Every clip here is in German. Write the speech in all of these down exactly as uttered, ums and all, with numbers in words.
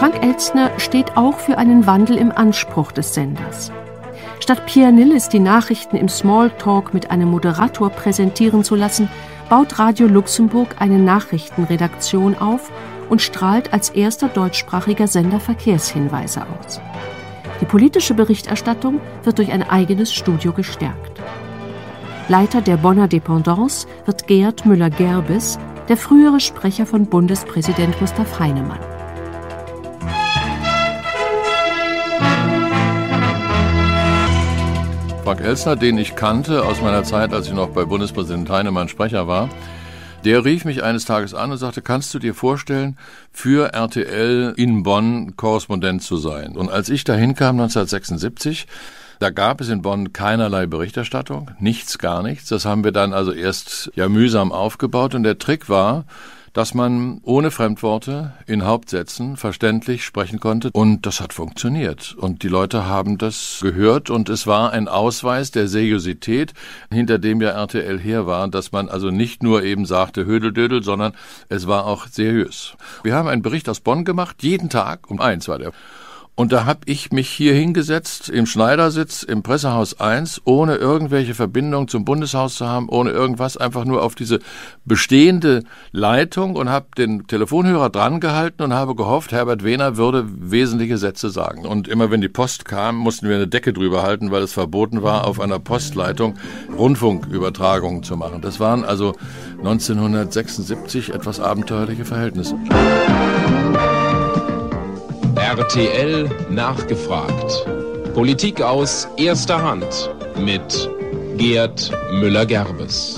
Frank Elstner steht auch für einen Wandel im Anspruch des Senders. Statt Pierre Nilles die Nachrichten im Smalltalk mit einem Moderator präsentieren zu lassen, baut Radio Luxemburg eine Nachrichtenredaktion auf und strahlt als erster deutschsprachiger Sender Verkehrshinweise aus. Die politische Berichterstattung wird durch ein eigenes Studio gestärkt. Leiter der Bonner Dependance wird Gerd Müller-Gerbes, der frühere Sprecher von Bundespräsident Gustav Heinemann. Frank Elstner, den ich kannte aus meiner Zeit, als ich noch bei Bundespräsident Heinemann Sprecher war, der rief mich eines Tages an und sagte, kannst du dir vorstellen, für R T L in Bonn Korrespondent zu sein? Und als ich dahin kam neunzehnhundertsechsundsiebzig, da gab es in Bonn keinerlei Berichterstattung, nichts, gar nichts. Das haben wir dann also erst ja mühsam aufgebaut. Und der Trick war, dass man ohne Fremdworte in Hauptsätzen verständlich sprechen konnte. Und das hat funktioniert. Und die Leute haben das gehört. Und es war ein Ausweis der Seriosität, hinter dem ja R T L her war, dass man also nicht nur eben sagte Hödeldödel, sondern es war auch seriös. Wir haben einen Bericht aus Bonn gemacht, jeden Tag um eins war der. Und da habe ich mich hier hingesetzt, im Schneidersitz, im Pressehaus eins, ohne irgendwelche Verbindung zum Bundeshaus zu haben, ohne irgendwas, einfach nur auf diese bestehende Leitung und habe den Telefonhörer dran gehalten und habe gehofft, Herbert Wehner würde wesentliche Sätze sagen. Und immer wenn die Post kam, mussten wir eine Decke drüber halten, weil es verboten war, auf einer Postleitung Rundfunkübertragungen zu machen. Das waren also neunzehnhundertsechsundsiebzig etwas abenteuerliche Verhältnisse. R T L nachgefragt. Politik aus erster Hand mit Gerd Müller-Gerbes.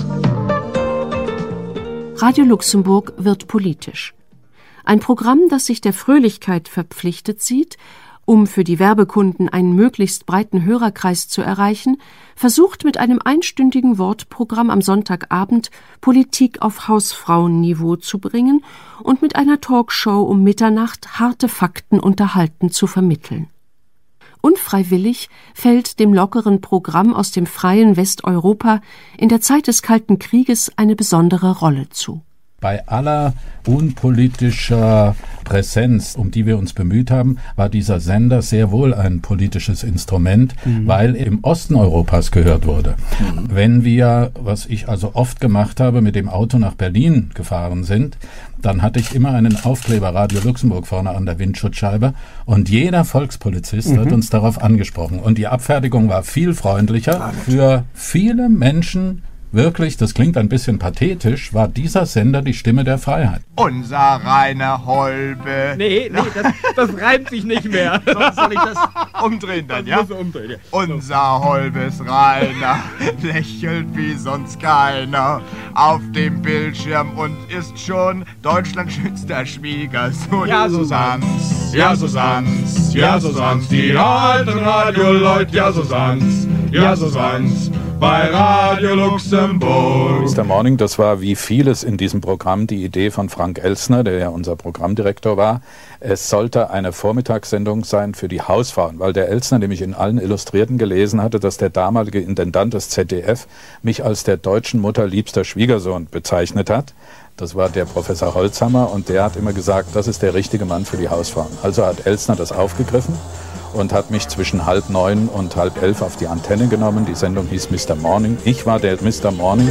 Radio Luxemburg wird politisch. Ein Programm, das sich der Fröhlichkeit verpflichtet sieht, um für die Werbekunden einen möglichst breiten Hörerkreis zu erreichen, versucht mit einem einstündigen Wortprogramm am Sonntagabend Politik auf Hausfrauenniveau zu bringen und mit einer Talkshow um Mitternacht harte Fakten unterhalten zu vermitteln. Unfreiwillig fällt dem lockeren Programm aus dem freien Westeuropa in der Zeit des Kalten Krieges eine besondere Rolle zu. Bei aller unpolitischer Präsenz, um die wir uns bemüht haben, war dieser Sender sehr wohl ein politisches Instrument, mhm. weil im Osten Europas gehört wurde. Mhm. Wenn wir, was ich also oft gemacht habe, mit dem Auto nach Berlin gefahren sind, dann hatte ich immer einen Aufkleber Radio Luxemburg vorne an der Windschutzscheibe und jeder Volkspolizist mhm. hat uns darauf angesprochen. Und die Abfertigung war viel freundlicher. Für viele Menschen wirklich, das klingt ein bisschen pathetisch, war dieser Sender die Stimme der Freiheit. Unser Rainer Holbe. Nee, nee, das, das reimt sich nicht mehr. So, soll ich das umdrehen dann, das ja? Umdrehen, ja? Unser Holbes Rainer lächelt wie sonst keiner auf dem Bildschirm und ist schon Deutschlands schönster Schwiegersohn. Ja, so sanft's. Ja, so sanft's. Ja, so sanft's. Die alten Radio-Leute, ja, so sanft's. Ja, so sanft's. Bei Radio Luxemburg. Mister Morning, das war wie vieles in diesem Programm die Idee von Frank Elstner, der ja unser Programmdirektor war. Es sollte eine Vormittagssendung sein für die Hausfrauen, weil der Elstner nämlich in allen Illustrierten gelesen hatte, dass der damalige Intendant des Z D F mich als der deutschen Mutter liebster Schwiegersohn bezeichnet hat. Das war der Professor Holzhammer und der hat immer gesagt, das ist der richtige Mann für die Hausfrauen. Also hat Elstner das aufgegriffen und hat mich zwischen halb neun und halb elf auf die Antenne genommen. Die Sendung hieß Mister Morning. Ich war der Mister Morning.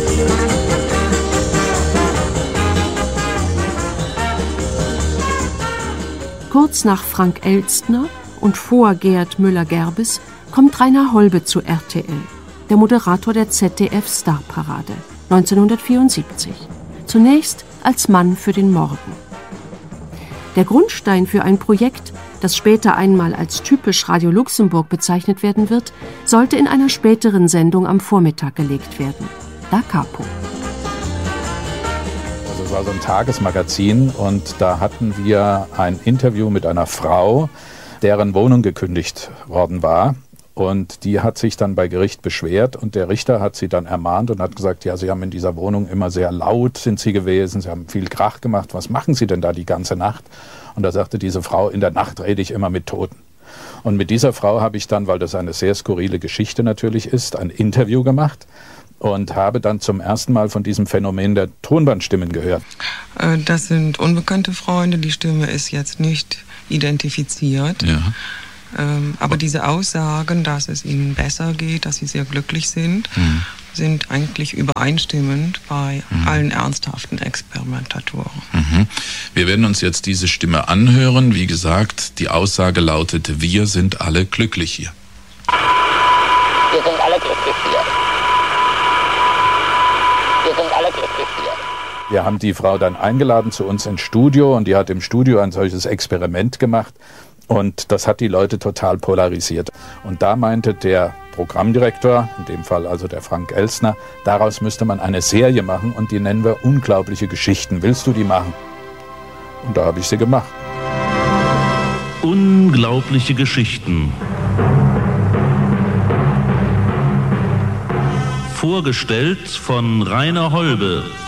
Kurz nach Frank Elstner und vor Gerd Müller-Gerbes kommt Rainer Holbe zu R T L, der Moderator der Z D F-Starparade neunzehnhundertvierundsiebzig. Zunächst als Mann für den Morgen. Der Grundstein für ein Projekt, das später einmal als typisch Radio Luxemburg bezeichnet werden wird, sollte in einer späteren Sendung am Vormittag gelegt werden. Da Capo. Also es war so ein Tagesmagazin und da hatten wir ein Interview mit einer Frau, deren Wohnung gekündigt worden war. Und die hat sich dann bei Gericht beschwert und der Richter hat sie dann ermahnt und hat gesagt, ja, Sie haben in dieser Wohnung immer sehr laut sind Sie gewesen, Sie haben viel Krach gemacht, was machen Sie denn da die ganze Nacht? Und da sagte diese Frau, in der Nacht rede ich immer mit Toten. Und mit dieser Frau habe ich dann, weil das eine sehr skurrile Geschichte natürlich ist, ein Interview gemacht und habe dann zum ersten Mal von diesem Phänomen der Tonbandstimmen gehört. Das sind unbekannte Freunde, die Stimme ist jetzt nicht identifiziert. Ja. Ähm, aber diese Aussagen, dass es ihnen besser geht, dass sie sehr glücklich sind, mhm. sind eigentlich übereinstimmend bei mhm. allen ernsthaften Experimentatoren. Mhm. Wir werden uns jetzt diese Stimme anhören. Wie gesagt, die Aussage lautet, wir sind alle glücklich hier. Wir sind alle glücklich hier. Wir sind alle glücklich hier. Wir haben die Frau dann eingeladen zu uns ins Studio und die hat im Studio ein solches Experiment gemacht. Und das hat die Leute total polarisiert. Und da meinte der Programmdirektor, in dem Fall also der Frank Elstner, daraus müsste man eine Serie machen und die nennen wir Unglaubliche Geschichten. Willst du die machen? Und da habe ich sie gemacht. Unglaubliche Geschichten. Vorgestellt von Rainer Holbe.